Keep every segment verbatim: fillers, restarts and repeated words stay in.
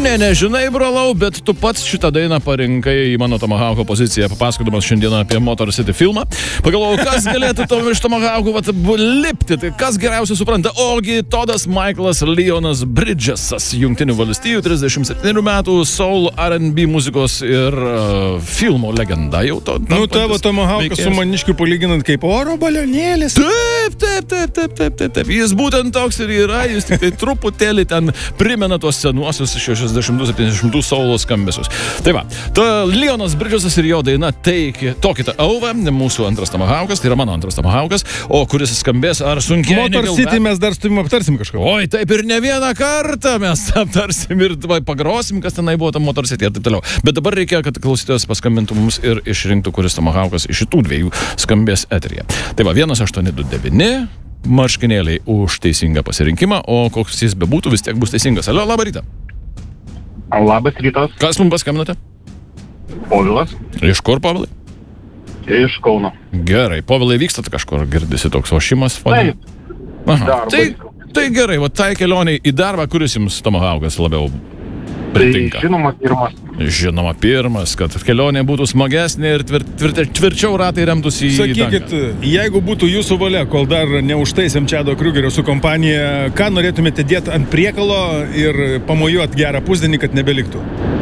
ne, nežinai, brolau, bet tu pats šitą dainą parinkai į mano Tomahawko poziciją, papasakodamas šiandieną apie Motor City filmą. Pagalvojau, kas galėtų to iš Tomahawko vat, lipti, tai kas geriausiai supranta. Ogi Todas Michaelas Leonas Bridgesas, Jungtinių valstijų, trisdešimt septynių metų, soul, R and B muzikos ir uh, filmo legenda. Jau to, nu, tavo Tomahawkas su maniškiu palyginant kaip oro balionėlis. Taip, taip, taip, taip, taip, taip, taip. Jis būtent toks ir yra, jis tik tai truputėlį ten primena tuos senuosius šešiasdešimtų septyniasdešimtų saulo skambesius. Tai va, ta Leonas Bridgesas ir jo daina Take Tokita Over, mūsų antras Tomahawkas, tai yra mano antras Tomahawkas, o kuris skambės ar sunkiai Motor City mes dar su tavim aptarsim kažką. Oi, taip ir ne vieną kartą mes aptarsim ir pagrosim, kas tenai buvo tam Motor City ir taip toliau. Bet dabar reikia, kad klausytojas paskambintų mums ir išrinktų, kuris Tomahawkas iš šitų dviejų skambės eteryje. Tai va, vienas aštuoni du devyni marškinėliai už teisingą pasirinkimą, o koks jis bebūtų, vis tiek bus teisingas. Alio, labą rytą. Labas rytas. Kas mums paskambinote? Povilas. Iš kur, Povilai? Iš Kauno. Gerai, Povilai, vykstat kažkur, girdisi toks ošimas? Taip. Aha. Tai, tai gerai, va tai kelionė į darbą, kuris jums Tomahawkas labiau pritinka? Tai žinoma pirmas. Žinoma pirmas, kad kelionė būtų smagesnė ir tvir, tvir, tvirčiau ratai remtųsi į Sakykit, dangą. jeigu būtų jūsų valia, kol dar neužtaisėm Čado Krugerio su kompanija, ką norėtumėte dėti ant priekalo ir pamojuot gerą pusdienį, kad nebeliktų?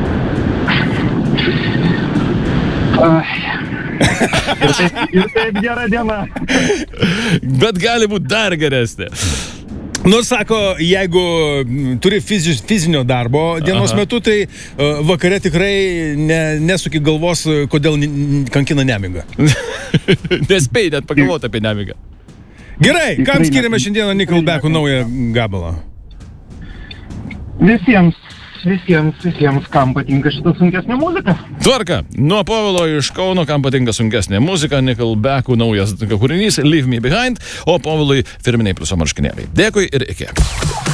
Ir taip, ir taip gera diena. Bet gali būti dar geresnė. Nors sako, jeigu turi fizi, fizinio darbo dienos Aha. metu, tai uh, vakare tikrai ne, nesuki galvos, kodėl n- kankina nemiga. Nespėjai net pagalvoti apie nemigą. Gerai, kam skiriame šiandieną Nickelback'ų naują gabalą? Visiems, visiems, visiems, kam patinka šitą sunkesnę muziką. Tvarka, nuo Povilo iš Kauno, kam patinka sunkesnė muzika, Nickelback'ų naujas kūrinys Leave Me Behind, o Povilui firminiai pliuso marškinėliai. Dėkui ir iki.